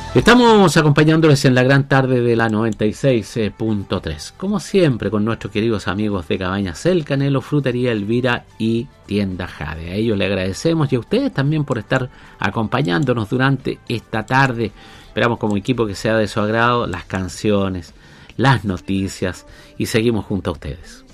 Estamos acompañándoles en la gran tarde de la 96.3, como siempre con nuestros queridos amigos de Cabañas El Canelo, Frutería Elvira y Tienda Jade. A ellos le agradecemos y a ustedes también por estar acompañándonos durante esta tarde. Esperamos como equipo que sea de su agrado las canciones, las noticias y seguimos junto a ustedes.